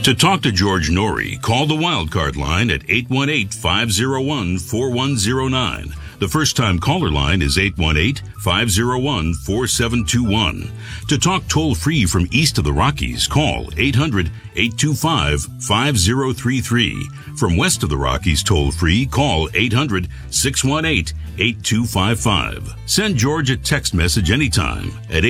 To talk to George Norrie, call the Wildcard line at 818-501-4109. The first-time caller line is 818-501-4721. To talk toll-free from east of the Rockies, call 800-825-5033. From west of the Rockies toll-free, call 800-618-8255. Send George a text message anytime at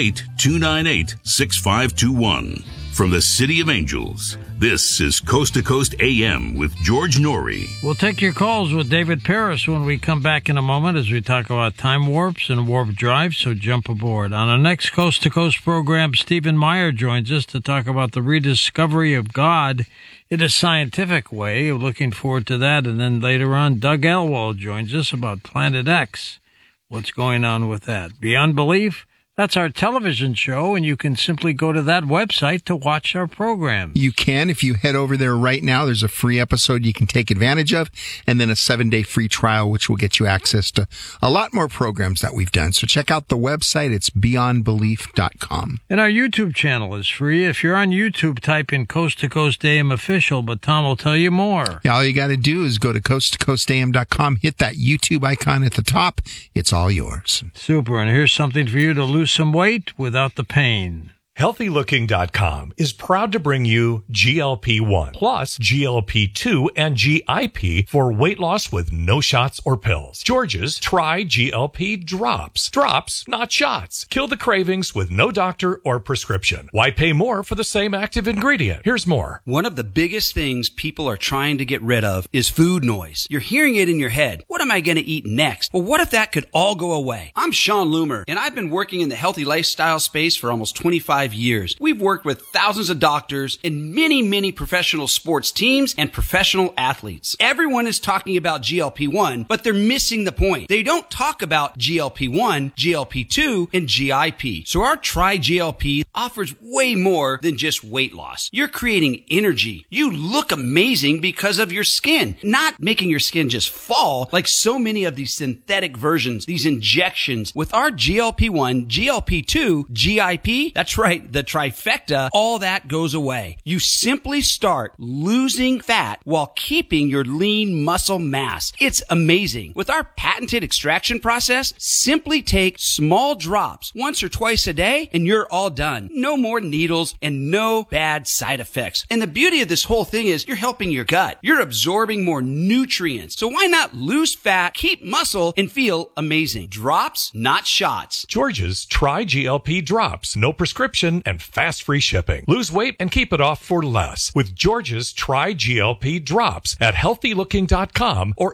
818-298-6521. From the City of Angels, this is Coast to Coast AM with George Norrie. We'll take your calls with David Paris when we come back in a moment as we talk about time warps and warp drives, so jump aboard. On our next Coast to Coast program, Stephen Meyer joins us to talk about the rediscovery of God in a scientific way. Looking forward to that. And then later on, Doug Elwell joins us about Planet X. What's going on with that? Beyond Belief? That's our television show, and you can simply go to that website to watch our program. You can. If you head over there right now, there's a free episode you can take advantage of, and then a 7-day free trial, which will get you access to a lot more programs that we've done. So check out the website. It's beyondbelief.com. And our YouTube channel is free. If you're on YouTube, type in Coast to Coast AM Official, but Tom will tell you more. Yeah, all you got to do is go to coasttocoastam.com, hit that YouTube icon at the top. It's all yours. Super. And here's something for you to lose some weight without the pain. HealthyLooking.com is proud to bring you GLP-1 plus GLP-2 and GIP for weight loss with no shots or pills. George's Try GLP Drops. Drops, not shots. Kill the cravings with no doctor or prescription. Why pay more for the same active ingredient? Here's more. One of the biggest things people are trying to get rid of is food noise. You're hearing it in your head. What am I going to eat next? Well, what if that could all go away? I'm Sean Loomer, and I've been working in the healthy lifestyle space for almost 25 years. We've worked with thousands of doctors and many professional sports teams and professional athletes. Everyone is talking about GLP-1, but they're missing the point. They don't talk about GLP-1, GLP-2, and GIP. So our Try GLP offers way more than just weight loss. You're creating energy. You look amazing because of your skin, not making your skin just fall like so many of these synthetic versions, these injections. With our GLP-1, GLP-2, GIP, that's right, the trifecta, all that goes away. You simply start losing fat while keeping your lean muscle mass. It's amazing. With our patented extraction process, simply take small drops once or twice a day and you're all done. No more needles and no bad side effects. And the beauty of this whole thing is you're helping your gut. You're absorbing more nutrients. So why not lose fat, keep muscle, and feel amazing? Drops, not shots. George's Try GLP Drops. No prescription and fast free shipping. Lose weight and keep it off for less with George's Try GLP Drops at healthylooking.com or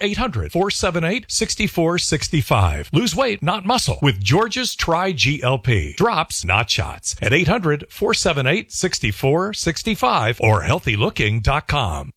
800-478-6465. Lose weight, not muscle with George's Try GLP Drops, not shots at 800-478-6465 or healthylooking.com.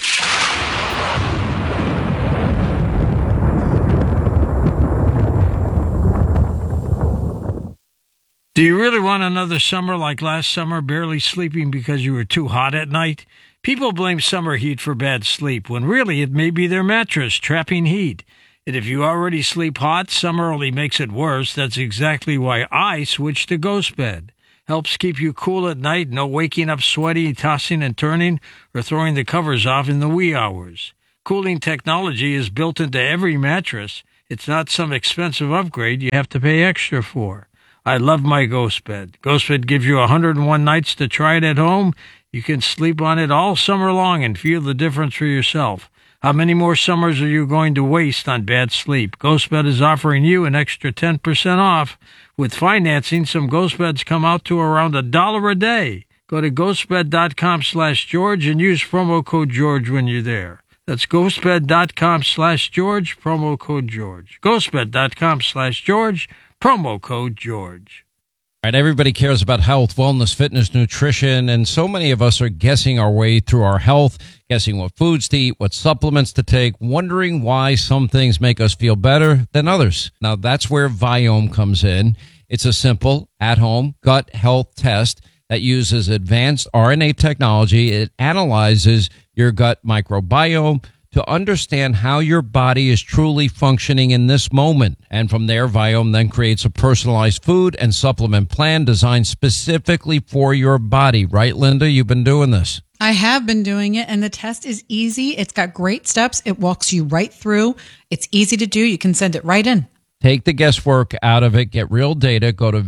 Do you really want another summer like last summer, barely sleeping because you were too hot at night? People blame summer heat for bad sleep, when really it may be their mattress trapping heat. And if you already sleep hot, summer only makes it worse. That's exactly why I switched to Ghost Bed. Helps keep you cool at night, no waking up sweaty, tossing and turning, or throwing the covers off in the wee hours. Cooling technology is built into every mattress. It's not some expensive upgrade you have to pay extra for. I love my Ghost Bed. Ghost Bed gives you 101 nights to try it at home. You can sleep on it all summer long and feel the difference for yourself. How many more summers are you going to waste on bad sleep? Ghost Bed is offering you an extra 10% off. With financing, some Ghost Beds come out to around $1 a day. Go to ghostbed.com/George and use promo code George when you're there. That's ghostbed.com/George, promo code George. Ghostbed.com/George, promo code George. All right, everybody cares about health, wellness, fitness, nutrition, and so many of us are guessing our way through our health, guessing what foods to eat, what supplements to take, wondering why some things make us feel better than others. Now, that's where Viome comes in. It's a simple, at-home gut health test that uses advanced RNA technology. It analyzes your gut microbiome, to understand how your body is truly functioning in this moment. And from there, Viome then creates a personalized food and supplement plan designed specifically for your body. Right, Linda? You've been doing this. I have been doing it, and the test is easy. It's got great steps. It walks you right through. It's easy to do. You can send it right in. Take the guesswork out of it. Get real data. Go to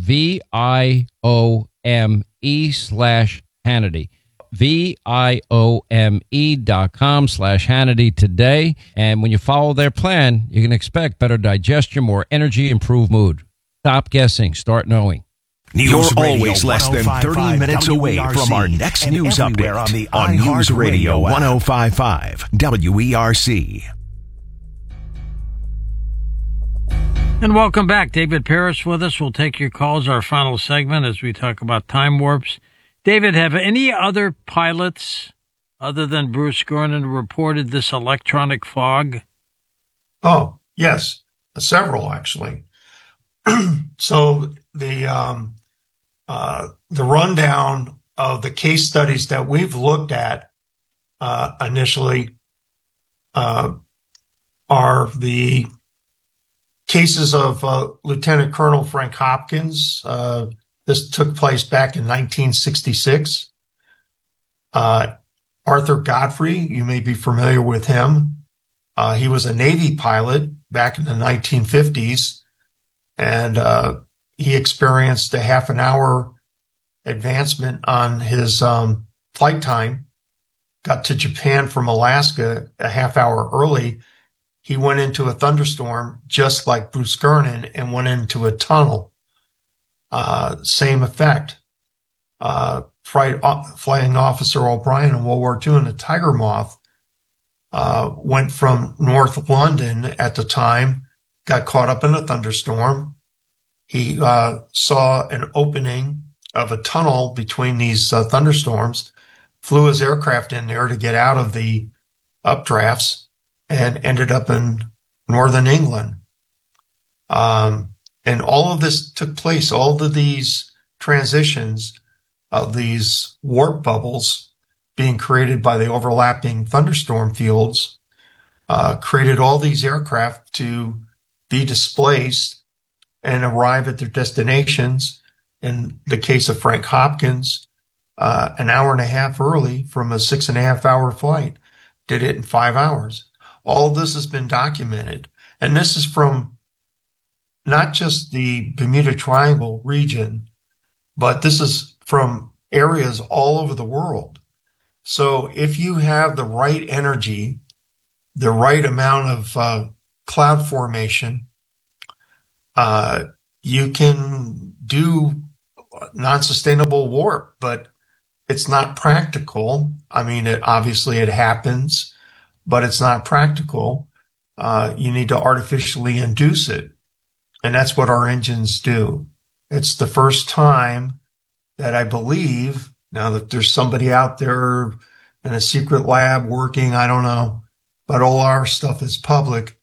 VIOME/Hannity. VIOME.com/Hannity today. And when you follow their plan, you can expect better digestion, more energy, improved mood. Stop guessing. Start knowing. You're always less than 30 minutes away from our next news update on News Radio 105.5 WERC. And welcome back. David Paris with us. We'll take your calls, our final segment, as we talk about time warps. David, have any other pilots other than Bruce Gernon reported this electronic fog? Oh, yes, several actually. So the rundown of the case studies that we've looked at initially are the cases of Lieutenant Colonel Frank Hopkins. This took place back in 1966. Arthur Godfrey, you may be familiar with him. He was a Navy pilot back in the 1950s, and he experienced a half an hour advancement on his flight time, got to Japan from Alaska a half hour early. He went into a thunderstorm just like Bruce Gernon and went into a tunnel. Same effect. Flying Officer O'Brien in World War II in the Tiger Moth went from North London at the time, got caught up in a thunderstorm. He saw an opening of a tunnel between these thunderstorms, flew his aircraft in there to get out of the updrafts, and ended up in northern England. And all of this took place, all of these transitions of these warp bubbles being created by the overlapping thunderstorm fields, created all these aircraft to be displaced and arrive at their destinations. In the case of Frank Hopkins, an hour and a half early from a 6.5 hour flight, did it in 5 hours. All this has been documented. And this is from not just the Bermuda Triangle region, but this is from areas all over the world. So if you have the right energy, the right amount of cloud formation, you can do non-sustainable warp, but it's not practical. I mean, obviously it happens, but it's not practical. You need to artificially induce it. And that's what our engines do. It's the first time that I believe, now that there's somebody out there in a secret lab working, I don't know, but all our stuff is public.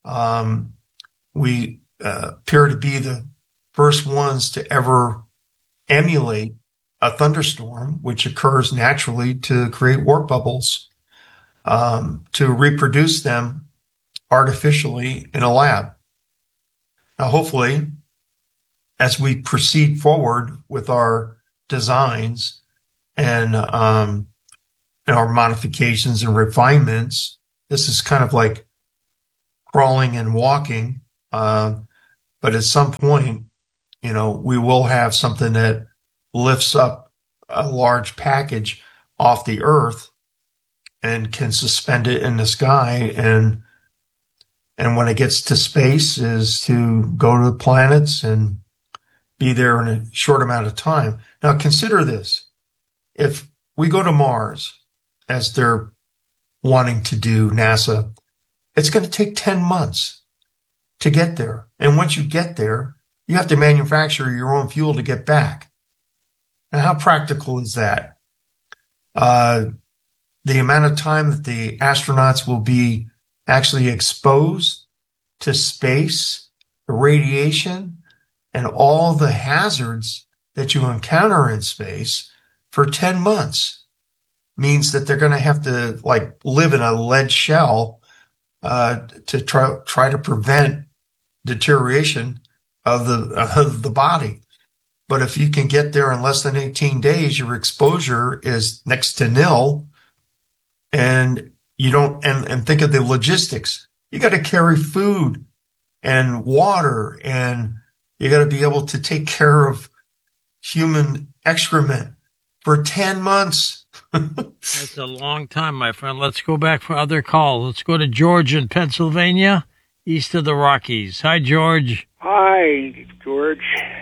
We appear to be the first ones to ever emulate a thunderstorm, which occurs naturally to create warp bubbles, to reproduce them artificially in a lab. Now, hopefully, as we proceed forward with our designs and our modifications and refinements, this is kind of like crawling and walking. But at some point, we will have something that lifts up a large package off the earth and can suspend it in the sky. And when it gets to space is to go to the planets and be there in a short amount of time. Now consider this. If we go to Mars, as they're wanting to do, NASA, it's going to take 10 months to get there. And once you get there, you have to manufacture your own fuel to get back. Now, how practical is that? The amount of time that the astronauts will be actually exposed to space, the radiation, and all the hazards that you encounter in space for 10 months. means that they're going to have to like live in a lead shell to try to prevent deterioration of the body. But if you can get there in less than 18 days, your exposure is next to nil. And you don't, and think of the logistics. You got to carry food and water, and you got to be able to take care of human excrement for 10 months. That's a long time, my friend. Let's go back for other calls. Let's go to George in Pennsylvania, east of the Rockies. Hi, George. Hi, George.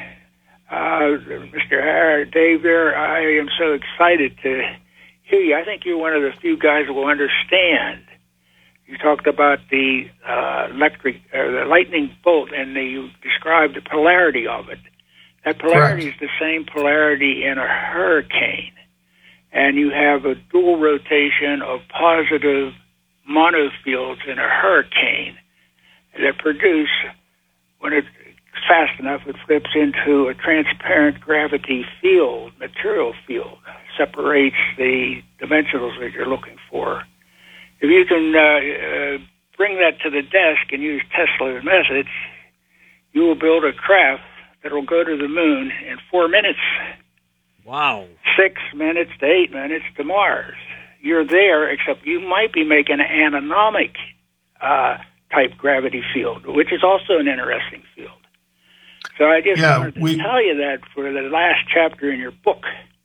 Mr. Dave there, I am so excited to hear you. I think you're one of the few guys who will understand. You talked about the the lightning bolt, and you described the polarity of it. That polarity is the same polarity in a hurricane. And you have a dual rotation of positive monofields in a hurricane that produce, when it's fast enough, it flips into a transparent gravity field, material field, separates the dimensionals that you're looking for. If you can bring that to the desk and use Tesla's methods, you will build a craft that will go to the moon in 4 minutes. Wow. 6 minutes to 8 minutes to Mars. You're there, except you might be making an anonomic type gravity field, which is also an interesting field. So I just wanted to tell you that for the last chapter in your book.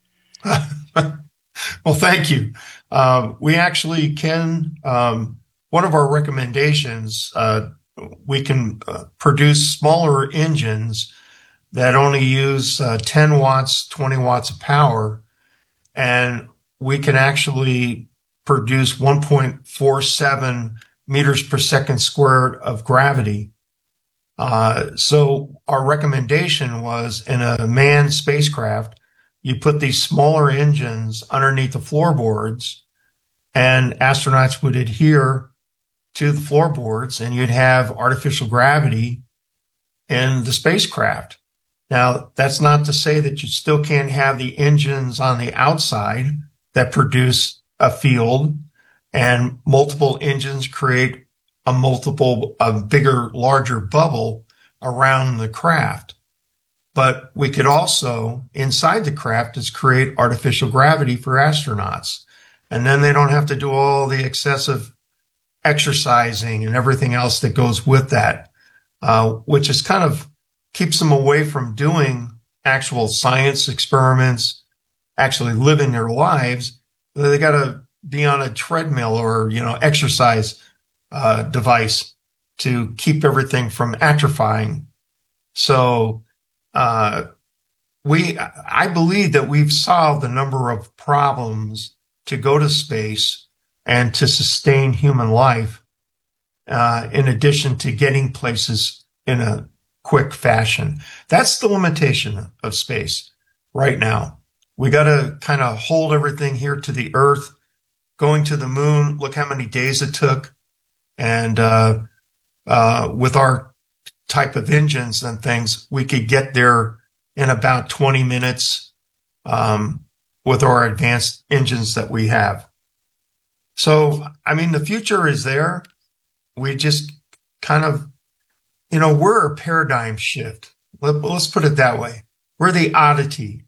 Well, thank you. We actually can, one of our recommendations, we can produce smaller engines that only use 10 watts, 20 watts of power, and we can actually produce 1.47 meters per second squared of gravity. So our recommendation was, in a manned spacecraft, you put these smaller engines underneath the floorboards, and astronauts would adhere to the floorboards, and you'd have artificial gravity in the spacecraft. Now, that's not to say that you still can't have the engines on the outside that produce a field, and multiple engines create a bigger, larger bubble around the craft. But we could also, inside the craft, is create artificial gravity for astronauts. And then they don't have to do all the excessive exercising and everything else that goes with that, which is kind of keeps them away from doing actual science experiments, actually living their lives. They got to be on a treadmill or, exercise device to keep everything from atrophying. So, I believe that we've solved a number of problems to go to space and to sustain human life, in addition to getting places in a quick fashion. That's the limitation of space right now. We got to kind of hold everything here to the Earth. Going to the moon, look how many days it took. And with our type of engines and things, we could get there in about 20 minutes with our advanced engines that we have. So, the future is there. We just kind of, we're a paradigm shift. Let's put it that way. We're the oddity.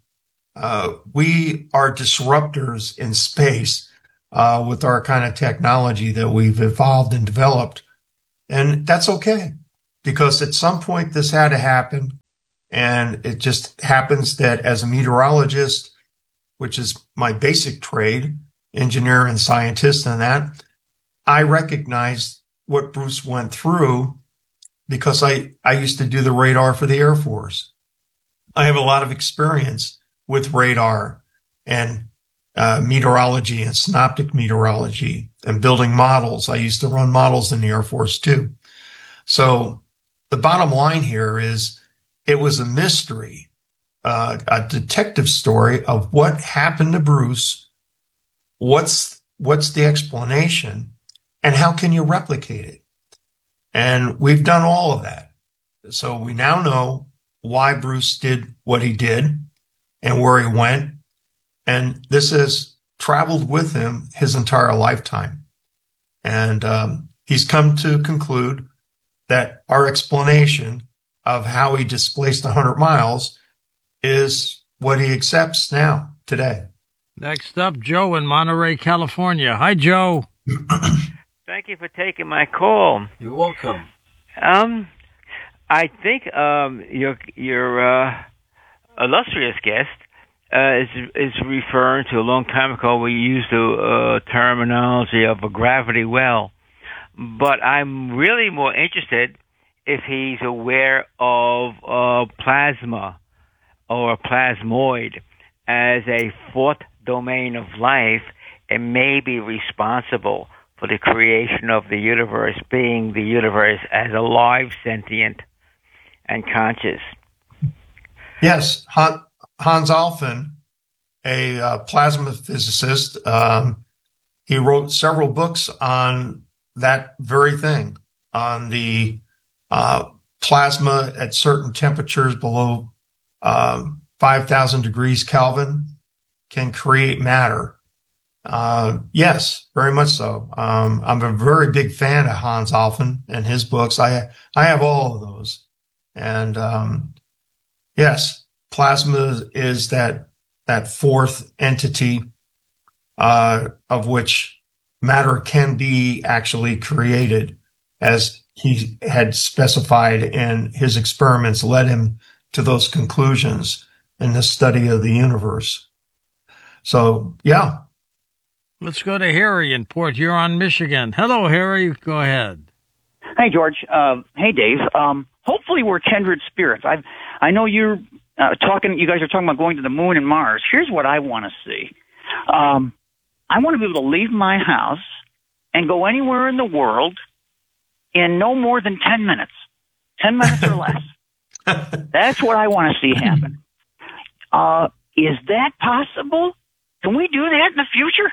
We are disruptors in space with our kind of technology that we've evolved and developed. And that's okay, because at some point this had to happen. And it just happens that as a meteorologist, which is my basic trade, engineer and scientist and that, I recognized what Bruce went through because I used to do the radar for the Air Force. I have a lot of experience with radar and meteorology and synoptic meteorology and building models. I used to run models in the Air Force too. So the bottom line here is it was a mystery, a detective story of what happened to Bruce. What's the explanation, and how can you replicate it? And we've done all of that. So we now know why Bruce did what he did and where he went. And this is traveled with him his entire lifetime. And he's come to conclude that our explanation of how he displaced 100 miles is what he accepts now, today. Next up, Joe in Monterey, California. Hi, Joe. Thank you for taking my call. You're welcome. I think your illustrious guest is referring to a long time ago. We used the terminology of a gravity well, but I'm really more interested if he's aware of plasma or plasmoid as a fourth domain of life and may be responsible for the creation of the universe, being the universe as alive, sentient, and conscious. Yes, Hans Alfvén, a plasma physicist, he wrote several books on that very thing, on the plasma at certain temperatures below 5,000 degrees Kelvin can create matter. Yes, very much so. I'm a very big fan of Hans Alfvén and his books. I have all of those. And yes, plasma is that fourth entity of which matter can be actually created, as he had specified, and his experiments led him to those conclusions in the study of the universe. So, yeah. Let's go to Harry in Port Huron, Michigan. Hello, Harry. Go ahead. Hey, George. Hey, Dave. Hopefully we're kindred spirits. I know you're you guys are talking about going to the moon and Mars. Here's what I want to see. I want to be able to leave my house and go anywhere in the world in no more than 10 minutes. 10 minutes or less. That's what I want to see happen. Is that possible? Can we do that in the future?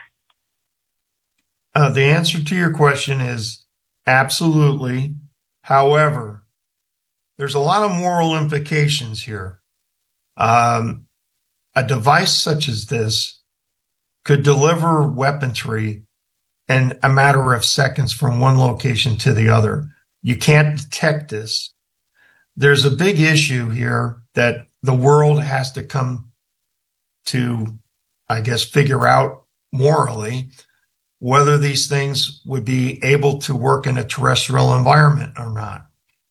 The answer to your question is absolutely. However, there's a lot of moral implications here. A device such as this could deliver weaponry in a matter of seconds from one location to the other. You can't detect this. There's a big issue here that the world has to come to, I guess, figure out morally whether these things would be able to work in a terrestrial environment or not.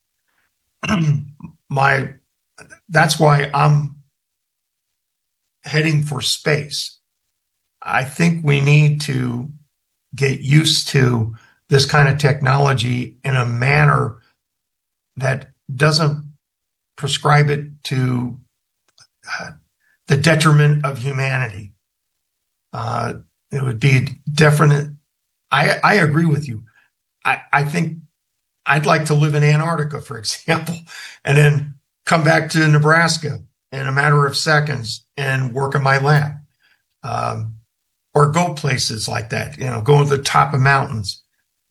That's why I'm heading for space. I think we need to get used to this kind of technology in a manner that doesn't prescribe it to the detriment of humanity. It would be definite. I agree with you. I think I'd like to live in Antarctica, for example, and then come back to Nebraska in a matter of seconds and work in my lab. Or go places like that, go to the top of mountains.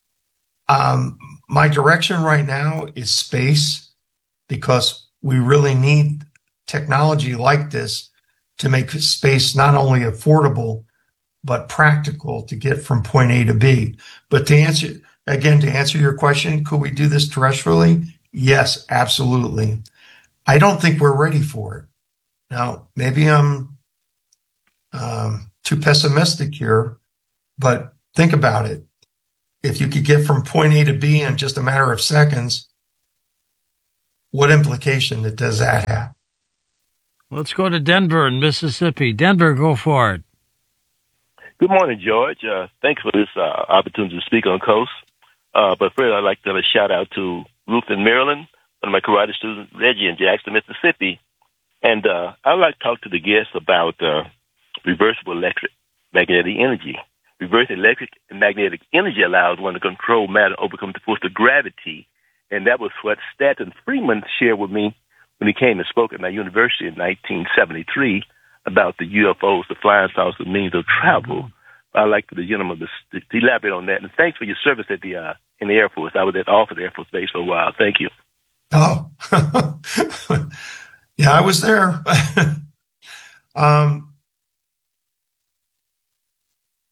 My direction right now is space, because we really need technology like this to make space not only affordable, but practical to get from point A to B. But to answer your question, could we do this terrestrially? Yes, absolutely. I don't think we're ready for it. Now, maybe I'm too pessimistic here, but think about it. If you could get from point A to B in just a matter of seconds, what implication does that have? Let's go to Denver in Mississippi. Denver, go for it. Good morning, George. Thanks for this opportunity to speak on Coast. But first, I'd like to have a shout out to Ruth in Maryland, one of my karate students, Reggie in Jackson, Mississippi. And I'd like to talk to the guests about reversible electric magnetic energy. Reverse electric and magnetic energy allows one to control matter, overcome the force of gravity. And that was what Stanton Friedman shared with me when he came and spoke at my university in 1973 about the UFOs, the flying saucers, the means of travel. I'd like the gentleman to elaborate on that. And thanks for your service at in the Air Force. I was at Alford Air Force Base for a while. Thank you. Oh, yeah, I was there. Yeah,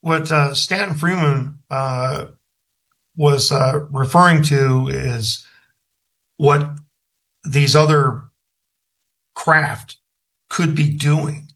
what Stanton Friedman was referring to is what these other craft could be doing.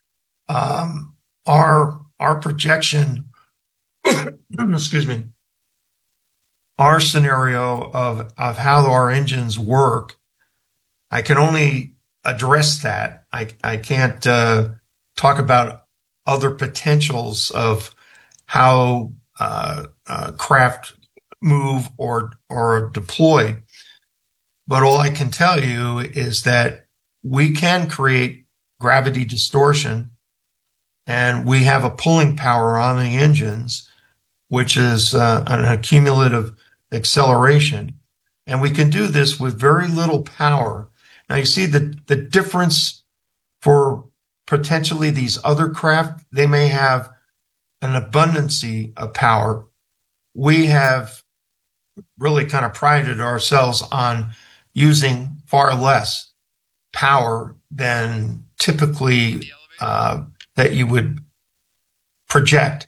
Our projection, excuse me, our scenario of how our engines work, I can only address that. I can't talk about other potentials of how craft move or deploy. But all I can tell you is that we can create gravity distortion, and we have a pulling power on the engines, which is an accumulative acceleration. And we can do this with very little power. Now, you see the difference for potentially these other craft. They may have an abundancy of power. We have really kind of prided ourselves on using far less power than typically that you would project.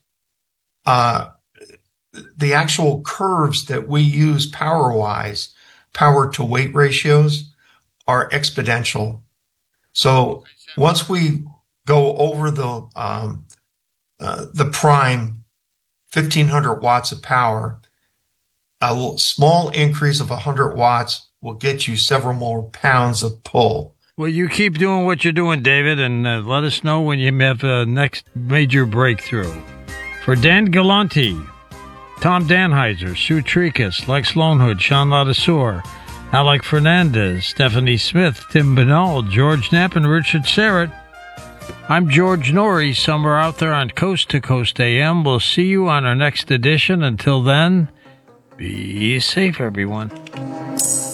The actual curves that we use power-wise, power to weight ratios, are exponential. So once we go over the prime 1,500 watts of power, a small increase of 100 watts will get you several more pounds of pull. Well, you keep doing what you're doing, David, and let us know when you have the next major breakthrough. For Dan Galante, Tom Danheiser, Sue Tricas, Lex Lonehood, Sean Ladesseur, Alec Fernandez, Stephanie Smith, Tim Binnall, George Knapp, and Richard Serrett, I'm George Norrie, somewhere out there on Coast to Coast AM. We'll see you on our next edition. Until then, be safe, everyone.